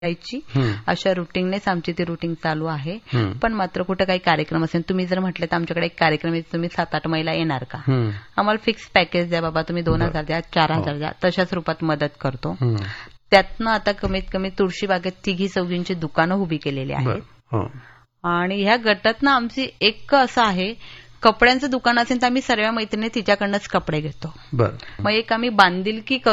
यायची अशा रुटीननेच आमची ती रुटीन चालू आहे. पण मात्र कुठं काही कार्यक्रम असेल, तुम्ही जर म्हटलं तर आमच्याकडे एक कार्यक्रम आहे, तुम्ही 7-8 महिला येणार का, आम्हाला फिक्स पॅकेज द्या बाबा, तुम्ही 2000 द्या, 4000 द्या, तशाच रूपात मदत करतो. त्यातनं आता कमीत कमी तुळशीबागेत 3-4 दुकानं उभी केलेली आहेत. आणि ह्या गटातनं आमची एक असं आहे, कपड्यांचं दुकान असेल तर आम्ही सर्व मैत्रिणी तिच्याकडनंच कपडे घेतो. मग एक आम्ही बांधिलकी